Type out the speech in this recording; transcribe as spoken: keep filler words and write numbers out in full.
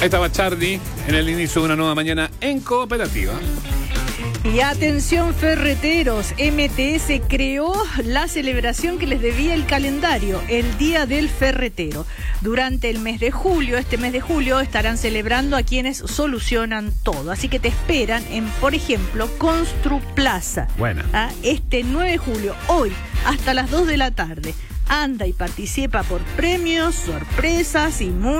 Ahí estaba Charlie en el inicio de una nueva mañana en Cooperativa. Y atención ferreteros, M T S creó la celebración que les debía el calendario, el Día del Ferretero. Durante el mes de julio, este mes de julio, estarán celebrando a quienes solucionan todo. Así que te esperan en, por ejemplo, Construplaza. Buena. ¿Ah? Este nueve de julio, hoy, hasta las dos de la tarde. Anda y participa por premios, sorpresas y muy